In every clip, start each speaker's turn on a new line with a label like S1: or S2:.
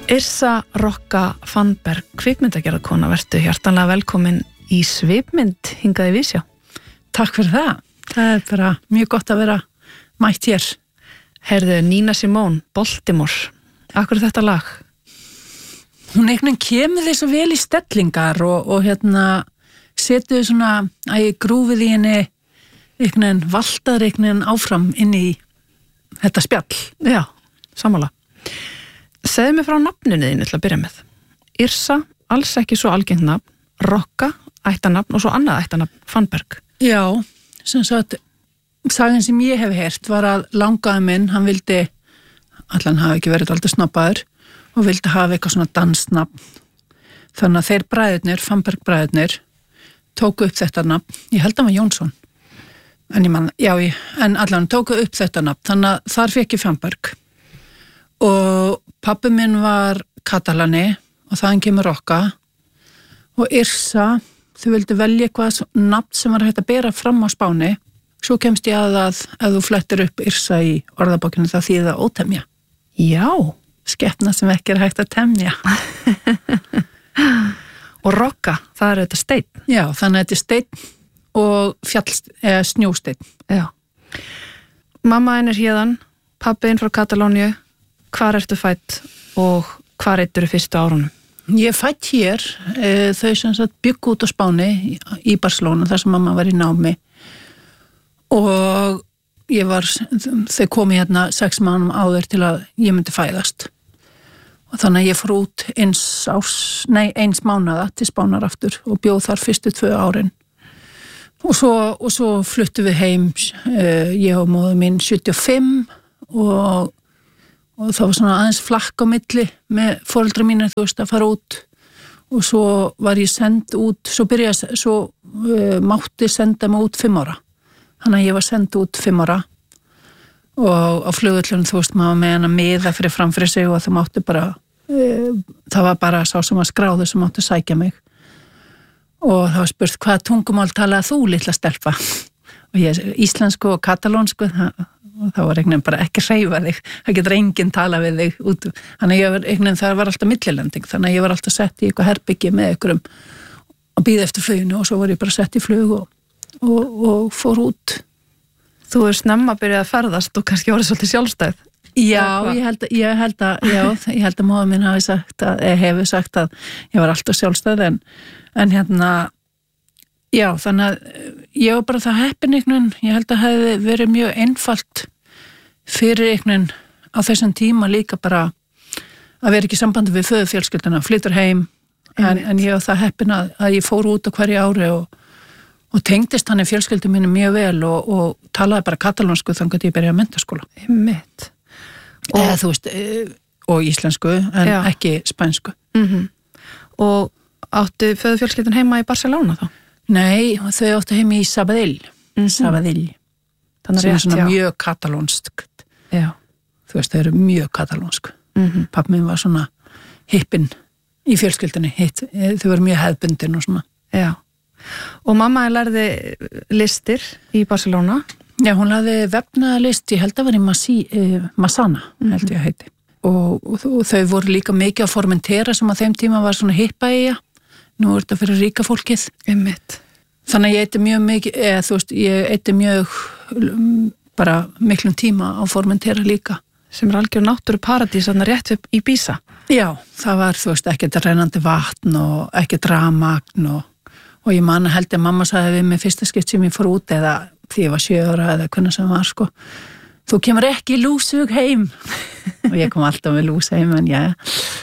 S1: Yrsa Rokka Fannberg, kvikmyndagerðarkona, vertu hjartanlega velkomin í Svipmynd hingað í Vísjá.
S2: Takk fyrir það. Það bara mjög gott að vera mætt hér.
S1: Heyrðu, Nina Simone, Baltimore. Akkur er þetta lag?
S2: Hún einhvern kemur því svo vel í stellingar og setur svona að ég grúfið í henni einhvern valtar einhvern áfram inn í þetta spjall.
S1: Já, sammála. Segðu mig frá nafninu þínu til að byrja með. Yrsa, alls ekki svo algengt nafn, Rokka, ættarnafn og svo annað ættarnafn, Fannberg.
S2: Já, sem sagt, sagan sem ég hef heyrt var að langaði minn, hann vildi, allan hafi ekki verið alltaf snobbaður, og vildi hafa eitthvað svona dansnafn. Þannig að þeir bræðurnir, Fannberg bræðurnir, tóku upp þetta nafn, ég held að hann var Jónsson, en allan tóku upp þetta nafn, þannig að þar fekk ég Fannberg. Og pabbi minn var katalani og þaðan kemur Rokka og Yrsa, þau vildi velja eitthvað nafn sem var hægt að bera fram á Spáni. Svo kemst ég að ef þú flettir upp Yrsa í orðabókinu þá þýðir það ótemja.
S1: Já.
S2: Skepna sem ekki er hægt að temja.
S1: Og Rokka, það er þetta steinn.
S2: Já, þannig að þetta er steinn og snjósteinn.
S1: Já. Mamma henn er hérðan, pabbi henn frá Katalóníu. Hvar ertu fætt og hvar eittur fyrstu árunum?
S2: Ég er fætt hér, þau sem sagt byggu út á Spáni í Barcelona þar sem mamma var í námi og þau komi hérna 6 mánuðum áður til að ég myndi fæðast og þannig að ég fór út eins mánaða til Spánar aftur og bjóð þar fyrstu 2 árin og svo fluttu við heim, ég og móður mín 75 og það var svona aðeins flakk á milli með foreldra mínir, að fara út og svo var ég send út, svo mátti senda mig út 5 ára. Þannig að ég var send út 5 ára og á flugvöllunum, maður með hana miða framfyrir sig og það mátti bara, það var bara sá sem var skráður sem mátti sækja mig. Og það var spurt, hvað tungumál talaði þú, litla stelpa? Og ég, íslensku og katalónsku, og það var einhvern veginn bara ekki hreyfa þig, það getur enginn tala við þig út, þannig að það var alltaf millilending, þannig að ég var alltaf sett í eitthvað herbyggi með einhverjum að bíða eftir fluginu og svo var ég bara sett í flug og fór út.
S1: Þú er snemma byrjað að ferðast og kannski orðið svolítið sjálfstæð.
S2: Já, ég held að móður minn hefur sagt að ég var alltaf sjálfstæð en já, þannig að ég var bara það heppin einhvern, ég held að það hefði verið mjög einfalt fyrir einhvern á þessum tíma líka bara að vera ekki í sambandi við föðurfjölskylduna, flyttur heim, en ég var það heppin að ég fór út á hverju ári og tengdist hann í fjölskyldum minni mjög vel og talaði bara katalónsku þannig að ég byrjaði að menntaskóla.
S1: Einmitt.
S2: Og íslensku, en ekki spænsku.
S1: Og áttu föðurfjölskyldun heima í Barcelona þá?
S2: Nei, þau áttu heim í Sabadell. Sabadell. Sem er svona mjög katalónskt.
S1: Já.
S2: Þau eru mjög katalónsk. Pappi minn var svona hippinn í fjölskyldunni. Þau voru mjög hefðbundin og svona.
S1: Já. Og mamma lærði listir í Barcelona.
S2: Já, hún lærði vefnaðalist, ég held að var í Massana, held ég að heiti. Og þau voru líka mikið að Formentera sem á þeim tíma var svona hippa eiga. Nú er þetta fyrir ríka fólkið.
S1: Einmitt.
S2: Þannig að ég eitti mjög mikið, ég eitti mjög bara miklum tíma á Formentera líka.
S1: Sem er algjör náttúru paradís þarna rétt upp í Bísa.
S2: Já, það var, ekkert rennandi vatn og ekkert rafmagn og ég man að held að mamma sagði við mig fyrsta skipt sem ég fór út eða því ég var 7 ára eða hvernig sem var, þú kemur ekki lúsug heim. Og ég kom alltaf með lús heim, en já.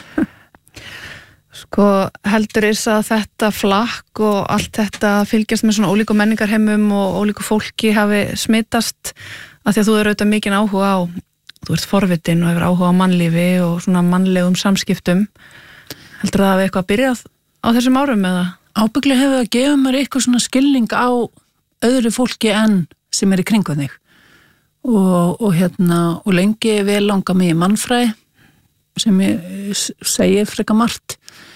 S1: Heldur að þetta flakk og allt þetta fylgjast með svona ólíku menningarheimum og ólíku fólki hafi smitast af því að þú eru auðvitað mikinn áhuga á, þú ert forvitin og hefur áhuga á mannlífi og svona mannlegum samskiptum. Heldur það hafi eitthvað byrjað á þessum árum eða?
S2: Ábygglega hefur það að gefa mér eitthvað svona skilning á öðru fólki en sem er í kringum þig og lengi vel langa mig í mannfræði sem ég segi frekar margt.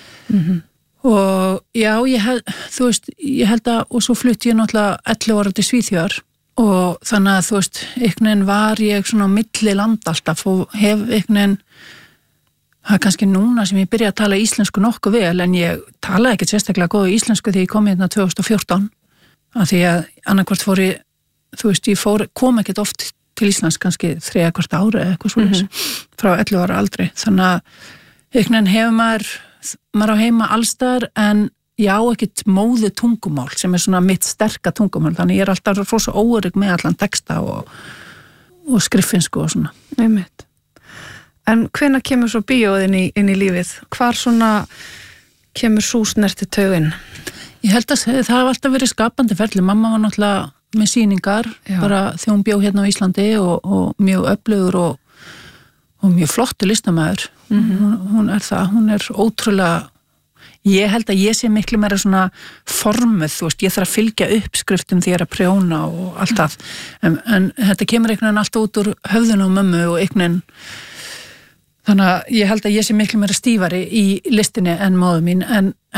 S2: Og já, ég held að og svo flutti ég náttúrulega 11 ára til Svíþjóðar og þannig að einhvern veginn var ég svona á milli land alltaf og hef einhvern veginn Það kannski núna sem ég byrja að tala íslensku nokkuð vel, en ég tala ekkert sérstaklega góðu íslensku þegar ég kom hérna 2014, af því að annarkvort fór ég, þú veist, kom ekkert oft til Íslands kannski 3 hvort ári eða eitthvað svoleiðis, frá 11 ára aldrei, þannig að einhvern veginn hefur maður á heima allstaðar, en ég á ekkert móðu tungumál sem svona mitt sterka tungumál, þannig ég alltaf rosa óörygg með allan texta og skriffinsku og svona.
S1: Einmitt. En hvenær kemur svo bíóð inn í lífið? Hvar svona kemur sú snerti tauginn?
S2: Ég held að það hafa alltaf verið skapandi ferli. Mamma var náttúrulega með sýningar bara þegar hún bjó hérna á Íslandi og mjög öflugur og mjög flottu listamaður. Hún er ótrúlega, ég held að ég sé miklu meira svona formuð, þú veist, ég þarf að fylgja uppskriftum því ég að prjóna og allt það, en þetta kemur einhvern veginn alltaf út úr höfðun og mömmu og einhvern veginn, þannig að ég held að ég sé miklu meira stífari í listinni en móðu mín,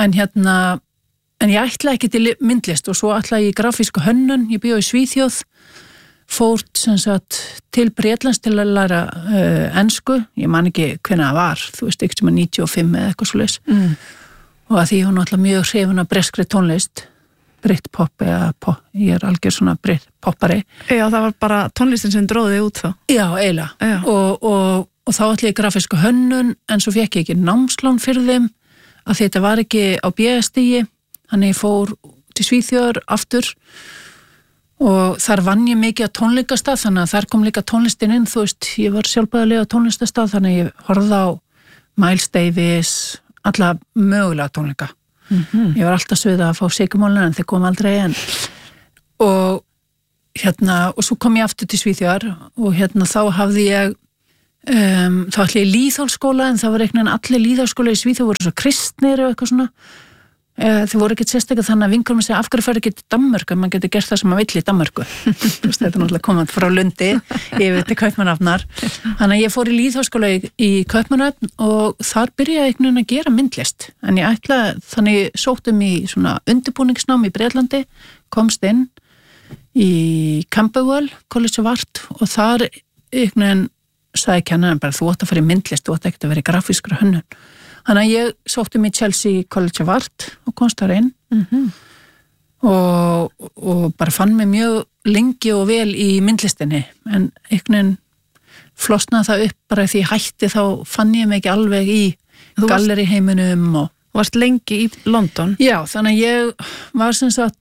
S2: en ég ætla ekki til myndlist og svo ætla ég í grafísku hönnun, ég bjó í Svíþjóð, fór sem sagt til Bretlands til að læra ensku, ég man ekki hvenær það var, þú veist, ekki sem að 95 eða eitthvað svoleiðis, og að því hún alltaf mjög hrifin af breskri tónlist, Britpop eða pop, ég er algjör svona Britpoppari. Já,
S1: það var bara tónlistin sem dróði út þá.
S2: Já, eiginlega, og þá ætla ég grafísku hönnun, en svo fekk ég ekki námslán fyrir þeim, að þetta var ekki á BS-stigi, þannig ég fór til Svíþjóðar aftur og þar vann ég mikið á tónleikastað, þannig að þar kom líka tónlistin inn, þú veist, ég var sjálfbæðilega á tónlistastað, þannig að ég horfði á Miles Davis, alla mögulega tónleika. Ég var alltaf svið að fá sigurmálun en þeir kom aldrei og svo kom ég aftur til Svíþjóðar og þá hafði ég þá ætli ég lýðhálsskóla, en það var einhvern veginn allir lýðhálsskóla í Svíþjóð voru svo kristnir og eitthvað svona. Þau voru ekkert sérstaklega, þannig að vinkurum segja af hverju færðu ekki til Danmörku, maður getur gert það sem maður vill í Danmörku. Þetta er náttúrulega komand frá Lundi yfir til Kaupmannahafnar. Þannig að ég fór í lýðháskóla í Kaupmannahafn og þar byrjaði einhvern veginn að gera myndlist. En ég þannig sóttum í svona undirbúningsnám í Bretlandi, komst inn í Camberwell College of Art og þar einhvern veginn sagði kennarinn bara þú átt að fara í myndlist, þú átt ekki að vera í grafískra hönnun. Þannig að ég sótti mig í Chelsea College of Art og komst þar inn og bara fann mig mjög lengi og vel í myndlistinni, en einhvern veginn flosnaði það upp bara því hætti þá fann ég mig ekki alveg í galleri heiminum og
S1: Þú varst lengi í London?
S2: Já, þannig að ég var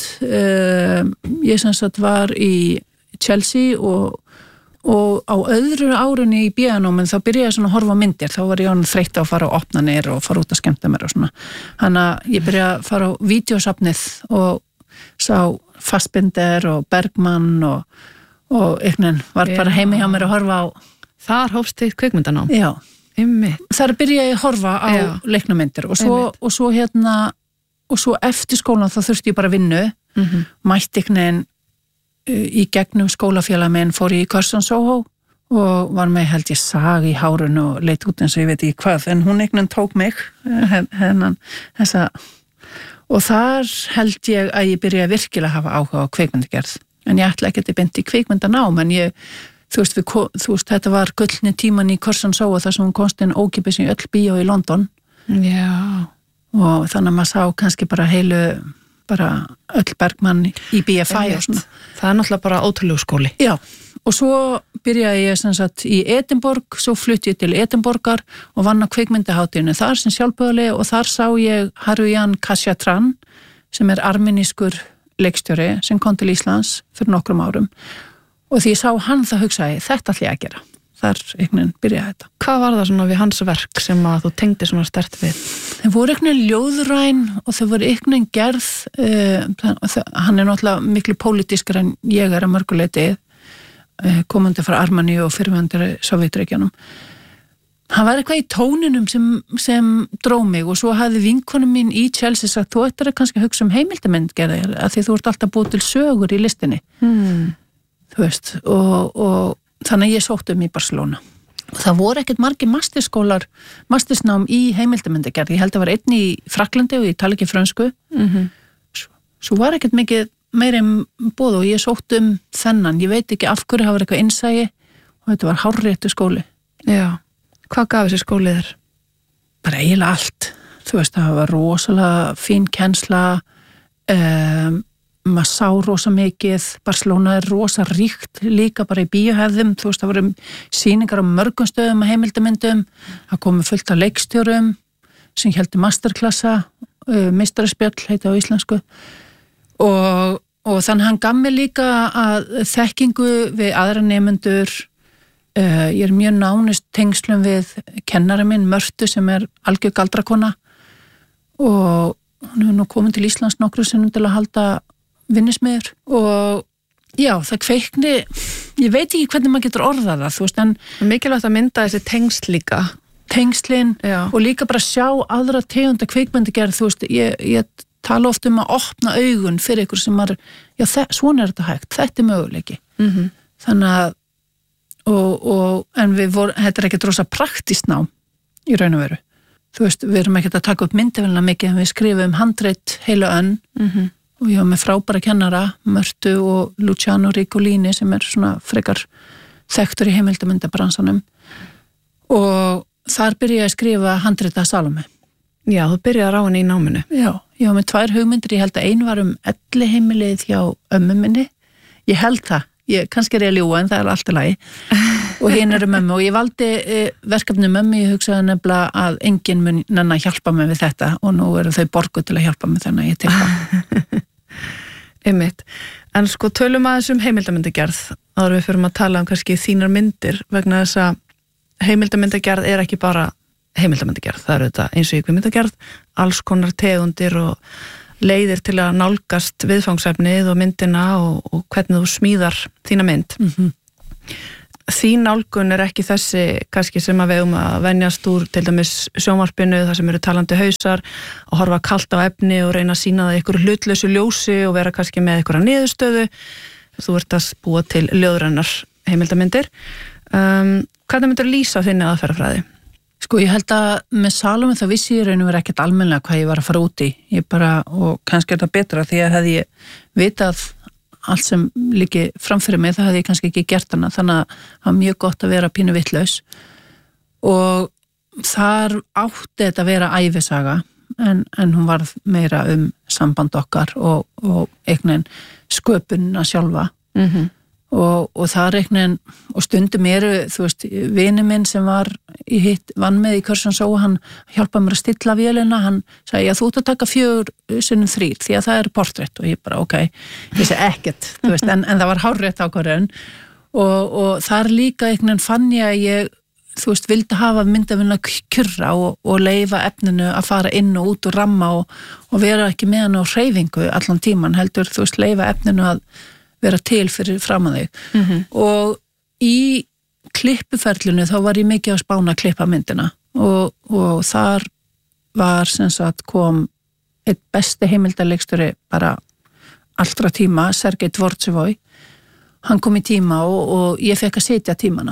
S2: sem sagt var í Chelsea og á öðru árunni í BA-náminn þá byrjaði ég svona að horfa á myndir, þá var ég þreytt að fara á opnanir og fara út að skemmta mér og svona. Þannig að ég byrjaði að fara á vídeosafnið og sá Fassbinder og Bergman og einhvern var bara heimi hjá mér að horfa á.
S1: Þar hófst þitt kvikmyndanám?
S2: Já.
S1: Einmitt.
S2: Þar byrjaði ég að horfa á leiknamyndir og svo eftir skólan þá þurfti ég bara vinnu, mætti einhvern veginn í gegnum skólafélag minn fór ég í Curzon Soho og var með held ég sag í hárun og leit út eins og ég veit ekki hvað, en hún einhvern tók mig og þar held ég að ég byrjaði virkilega að hafa áhuga á kvikmyndagerð, en ég ætla ekki að beint í kvikmyndanám, en þú veist þetta var gullni tíman í Curzon Soho þar sem hún komst inn ókeypis í öll bíó í London.
S1: Já.
S2: Og þannig að maður sá kannski bara bara öll Bergman í BFI og svona.
S1: Það er náttúrulega bara ótrúlegu skóli.
S2: Já, og svo byrjaði ég sem sagt í Edinborg, svo flutti ég til Edinborgar og vann á kvikmyndahátíðinu þar sem sjálfboðaliði og þar sá ég Haruyan Kashyatran sem er armenískur leikstjóri sem kom til Íslands fyrir nokkrum árum og því ég sá hann þá hugsaði þetta ætla ég að gera. Þar einhvern veginn byrjaði þetta.
S1: Hvað var það svona við hans verk sem að þú tengdi svona sterkt við?
S2: Þeir voru einhvern veginn ljóðræn og þau voru einhvern veginn gerð, hann er náttúrulega miklu pólitískar en ég er að mörguleiti, komandi frá Armeníu og fyrirvændari Sovétríkjunum. Hann var eitthvað í tóninum sem dró mig og svo hafði vinkonum mín í Chelsea sagt þú ættir að kannski hugsa heimildamynd gerðir að því þú ert alltaf búið til sögur í listinni. Þú veist, og þannig að ég sótti í Barcelona og það voru ekkert margir mastersnám í heimildamyndagerð, ég held að var einn í Fraklandi og ég tala ekki frönsku svo var ekkert mikið meira boð og ég sótti þennan, ég veit ekki af hverju það var eitthvað innsæi og þetta var hárréttu skóli.
S1: Já, hvað gaf þessi skóli þér?
S2: bara eiginlega allt. Þú veist, það var rosalega fín kennsla, maður sá rosa mikið, Barcelona rosa ríkt líka bara í bíóhefðum, þú veist, það voru sýningar á mörgum stöðum að heimildamyndum, það komu fullt af leikstjórum sem héldu masterklassa, meistaraspjall heita á íslensku og þannig hann gaf mér líka að þekkingu við aðra nemendur. Ég mjög nánust tengslum við kennara minn, Mörtu, sem algjör galdrakona og hún hefur nú komin til Íslands nokkru sinnum til að halda vinnismiður og já, það kveikni, ég veit ekki hvernig maður getur orðað það, þú veist, en
S1: mikilvægt að mynda þessi tengsl líka.
S2: Tengslin og líka bara sjá aðra tegunda kveikmyndagerð, þú veist, ég tala oft að opna augun fyrir ykkur sem svona þetta hægt, þetta möguleiki. Þannig að en þetta ekki rosa praktist nám í raun og veru. Þú veist, við erum ekki að taka upp myndavélina mikið en við skrifum handrit heila önn og ég var með frábæra kennara, Mörtu og Luciano Ricolini sem svona frekar þekktur í heimildamyndabransanum og þar byrjaði ég að skrifa handrit að Salome.
S1: Já, þú byrjaði á henni í náminu.
S2: Já, ég var með 2 hugmyndir, ég held að ein var elliheimilið hjá ömmu minni. Ég held það. Kannski ég að ljúga en það allt í lagi og hinn mömmu og ég valdi verkefni mömmu, ég hugsaði nefnilega að enginn mun nenn að hjálpa mig við þetta og nú eru þau borguð til að hjálpa mig þannig að ég tek það.
S1: Einmitt. En sko tölum aðeins heimildamyndagerð áður við fyrir að tala kannski þínar myndir vegna þess að heimildamyndagerð ekki bara heimildamyndagerð, það þetta eins og kvikmyndagerð, alls konar tegundir og leiðir til að nálgast viðfangsefnið og myndina og hvernig þú smíðar þína mynd. Þín nálgun ekki þessi kannski sem að við að venjast úr til dæmis sjónvarpinu, það sem eru talandi hausar og horfa kalt á efni og reyna að sýna það ykkur hlutlausu ljósi og vera kannski með ykkur niðurstöðu. Þú ert að búa til ljóðrænar heimildamyndir. Hvernig myndir lýsa þinni aðferðafræði?
S2: Sko ég held að með Salome það vissi ég raun og verið ekkert almennilega hvað ég var að fara út í. Og kannski þetta betra því að hefði ég vitað allt sem líki framfyrir mig, það hefði ég kannski ekki gert hana. Þannig að það var mjög gott að vera pínu vitlaus. Og þar átti þetta að vera ævisaga, en hún varð meira samband okkar og einhvern veginn sköpunina sjálfa. Og það einhvern og stundum þú veist, vini minn sem vann með í Curzon, hann hjálpaði mér að stilla vélina, hann sagði, þú ert að taka 4x3 því að það portrétt og ég bara, ok, ég segi ekkert, þú veist, en það var hárrétt ákvörðun og þar líka einhvern veginn fann ég að ég, þú veist, vildi hafa myndavélina kjurra og leyfa efninu að fara inn og út og ramma og vera ekki með hann á hreyfingu allan tíman, heldur, þú veist, leyfa efninu að vera til fyrir fram að þig. Og í klippuferlinu þá var ég mikið að spána að klippa myndina og þar var sem sagt kom eitt besti heimildarleikstjóri bara allra tíma, Sergej Dvortsevoj. Hann kom í tíma og ég fekk að setja tímana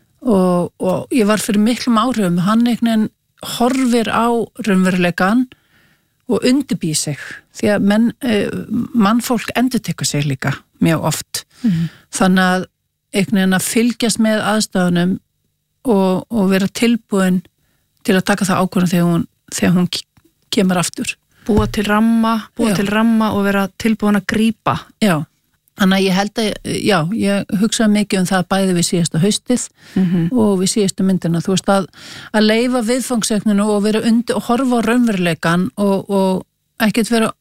S2: og ég var fyrir miklum áhrifum, hann einhvern horfir á raunveruleikann og undirbýr sig því að mannfólk endurtekur sig líka mjög oft. Þannig að einhvern veginn að fylgjast með aðstæðunum og vera tilbúin til að taka það ákvörðun þegar hún kemur aftur.
S1: Búa til ramma og vera tilbúin að grípa.
S2: Já, þannig að ég held að, ég hugsaði mikið það bæði við síðasta haustið og við síðasta myndina, þú veist að leyfa viðfangsefninu og vera undir og horfa á raunveruleikann og ekkert vera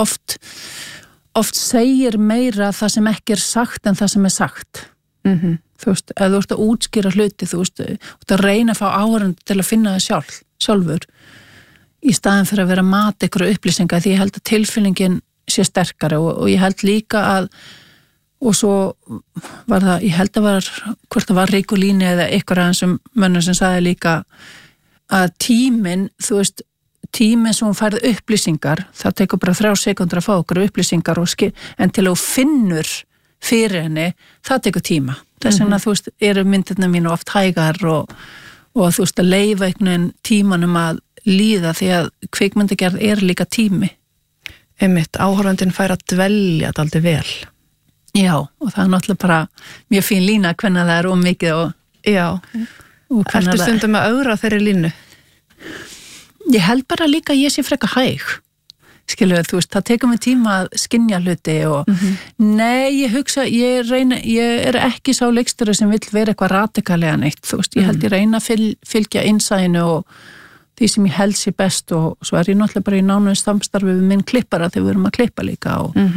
S2: oft segir meira það sem ekki sagt en það sem sagt. Þú veist, ef þú ert að útskýra hluti, þú veist, að reyna að fá áhorfendur til að finna það sjálfur í staðin fyrir að vera að mata ykkur upplýsingar því ég held að tilfinningin sé sterkari og ég held líka að og svo var það, ég held að hvort það var Ricolini eða ykkur af þessum mönnum sem sagði líka að tíminn, þú veist, tíminn sem hún færði upplýsingar, það tekur bara 3 sekúndur að fá okkur upplýsingar en til að þú finnur fyrir henni, það tekur tíma. Þess vegna, þú veist, eru myndirna mínu oft hægar og þú veist, að leyfa einhvern tímanum að líða því að kvikmyndagerð líka tími.
S1: Einmitt, áhorfandinn fær að dvelja dálítið vel.
S2: Já, og það náttúrulega bara mjög fín lína hvenær það ómikið og
S1: já, og ertu stundum að augra þeirri línu?
S2: Ég held bara líka að ég sé frekar hæg. Skilur, þú veist, það tekur mig tíma að skynja hluti og nei, ég hugsa, ég er ekki sá leikstjóri sem vill vera eitthvað radikalega neitt, þú veist, ég held ég reyna að fylgja innsæðinu og því sem ég held sér best og svo ég náttúrulega bara í nánu samstarfi við minn klippara þegar við erum að klippa líka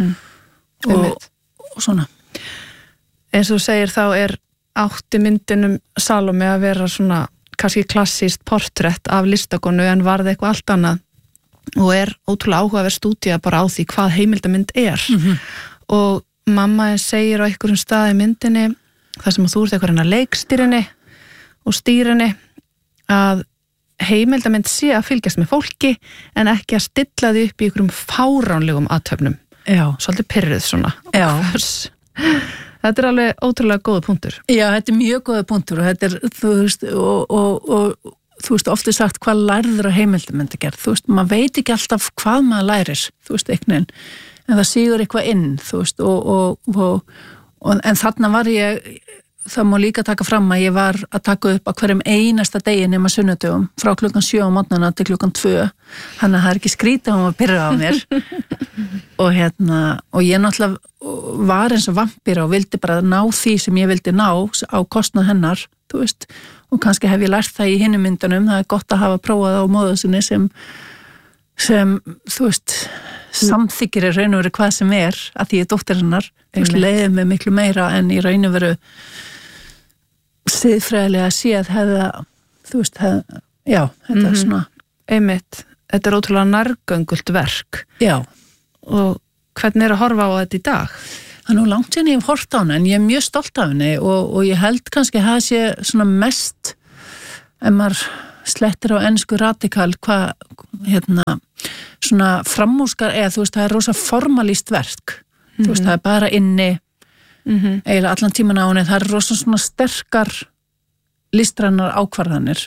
S2: og svona.
S1: Eins og þú segir þá átti myndinum Salome að vera svona kannski klassískt portrætt af listakonu en varði eitthvað allt annað og ótrúlega áhugaverð stúdía bara á því hvað heimildamynd og mamma segir á einhverjum stað í myndinni þar sem þú ert eitthvað leikstýrinni og stýrinni að heimildamynd sé að fylgjast með fólki en ekki að stilla því upp í einhverjum fáránlegum athöfnum.
S2: Já.
S1: Svolítið pirrið svona.
S2: Já.
S1: Þetta alveg ótrúlega góða punktur.
S2: Já, þetta mjög góða punktur og þetta þú veist, og þú veist, ofta sagt hvað lærður á heimildamynd að gera, þú veist, maður veit ekki alltaf hvað maður lærir, þú veist, en það sígur eitthvað inn, þú veist, en þarna var það má líka taka fram að ég var að taka upp á hverjum einasta degi nema sunnudögum, frá 7:00 á morgnana til 2:00, þannig að það ekki skrýta að pyrra á mér og ég náttúrulega var eins og vampíra og vildi bara ná því sem ég vildi ná á kostnað hennar, þú veist, og kannski hef ég lært það í hinum myndunum, það gott að hafa prófað á móðu sinni sem þú veist, samþykir í raun og veru hvað sem að því ég dóttir hennar, þú veist, leiði mig miklu meira en í raun og veru siðfræðilega séð hefða, þú veist, þetta svona.
S1: Einmitt, þetta ótrúlega nærgöngult verk.
S2: Já.
S1: Og hvernig að horfa á þetta í dag?
S2: Það nú langt síðan ég hef hort á henni en ég mjög stolt af henni og ég held kannski að það sé svona mest ef maður slettir á ensku radikal svona framúskar þú veist, það rosa formalíst verk þú veist, það bara inni eiginlega allan tíman á henni, það rosa svona sterkar listrænar ákvarðanir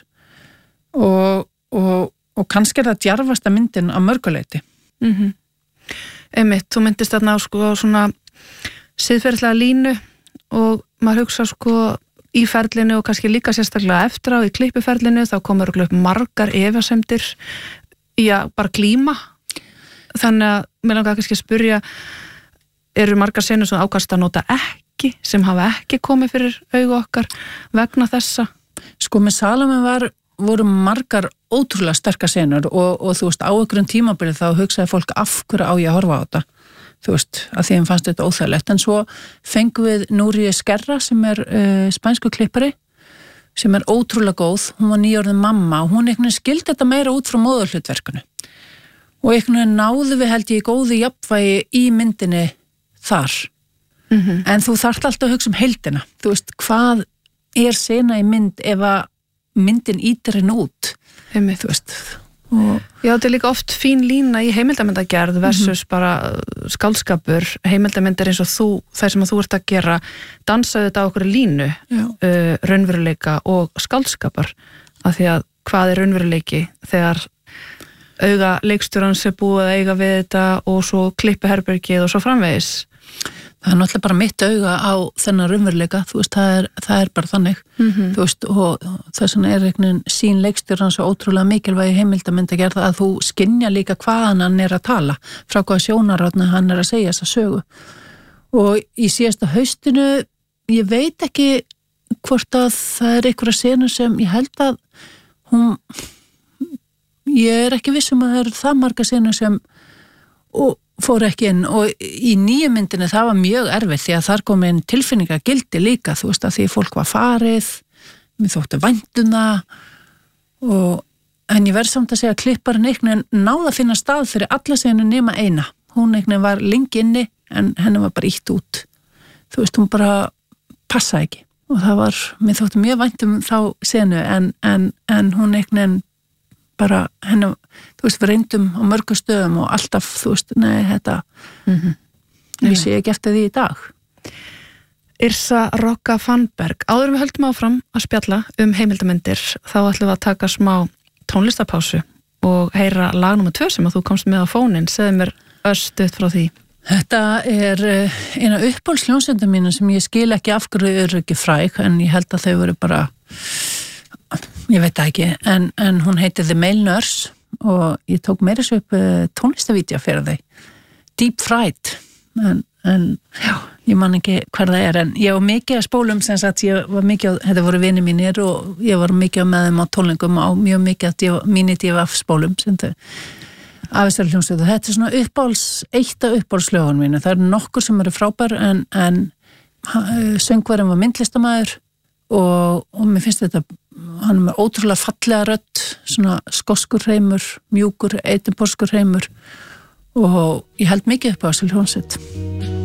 S2: og kannski það djarfasta myndin á mörguleiti.
S1: Einmitt, þú myndist þarna á svona siðferðislega línu og maður hugsa í ferlinu og kannski líka sérstaklega eftir á í klippuferlinu þá komur upp margar efasemdir í að bara glíma þannig að mér langar kannski að spyrja eru margar senur sem ákast að nota ekki sem hafa ekki komið fyrir augu okkar vegna þessa?
S2: Með Salome voru margar ótrúlega sterkar senur og þú veist á einhverjum tímabili þá hugsaði fólk af hverju á ég að horfa á þetta þú veist, að því fannst þetta óþægilegt en svo fengum við Núriu Skerra sem spænsku klippari sem ótrúlega góð, hún var 9 orðin mamma og hún einhvern veginn skildi þetta meira út frá móðurhlutverkinu og einhvern veginn náðu við held ég góðu jafnvægi í myndinni þar en þú þarft alltaf að hugsa heildina, þú veist, hvað sena í mynd ef að myndin ítir henn út þú veist
S1: Já, þetta líka oft fín lína í heimildamyndagerð versus bara skáldskapur heimildamyndir eins og þær sem þú ert að gera dansaðu þetta á okkur línu raunveruleika og skáldskapar af því að hvað raunveruleiki þegar auga leikstjórans búið að eiga við þetta og svo klippuherbergið og svo framvegis
S2: Það náttúrulega bara mitt auga á þennan raunveruleika, þú veist, það bara þannig, þú veist, og þess vegna einhvern sín leikstjórn svo ótrúlega mikilvægi heimildamynd að gera það að þú skynja líka hvaðan hann að tala, frá hvaða sjónarhorni hann að segja þessa sögu. Og í síðasta haustinu, ég veit ekki hvort að það einhverja senu sem ég held að ég ekki viss að það marga senu sem fór ekki inn og í nýju myndinni það var mjög erfitt því að þar kom inn tilfinningagildi líka, þú veist að því fólk var farið, mér þótti vænt það en ég verð samt að segja að klipparinn einhvern veginn náði að finna stað fyrir alla senu nema eina, hún einhvern veginn var lengi inni en henni var bara ítt út, þú veist hún bara passaði ekki og það var, mér þótti mjög vænt þá senu en hún einhvern veginn bara henni, þú veist, við reyndum á mörgum stöðum og alltaf, þú veist, nei, þetta ég sé ekki eftir því í dag.
S1: Yrsa Rokka Fannberg, áður við höldum áfram að spjalla heimildamindir, þá ætlum við að taka smá tónlistapásu og heyra lag nr. 2 sem að þú komst með á fóninn, segðu mér örstutt frá því.
S2: Þetta eina uppáhaldsljónsendum mínu sem ég skil ekki af hverju ekki fræg, en ég held að þau voru bara ég veit það ekki, en hún heitir The Male Nurse og ég tók meira svo upp tónlistavídeó fyrir þau, Deep Fried, en já, ég man ekki hver það en ég var mikið að spólum sem sagt, þetta voru vinir mínir og ég var mikið með þeim á tónlingum á mjög mikið að mínir DFF spólum sem þau afistarhljómsveit og þetta svona eitt af uppáhaldslögunum mínu, það nokkur sem eru frábær en söngvarinn var myndlistamæður og mér finnst þetta, hann með ótrúlega fallega rödd, svona skoskur hreimur, mjúkur, edinborskur hreimur og ég held mikið upp á þessu hljómsveit.